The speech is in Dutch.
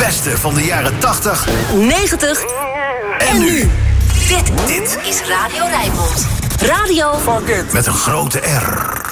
beste van de jaren 80, 90 en nu. Dit is Radio Rijnmond. Radio Met een grote R.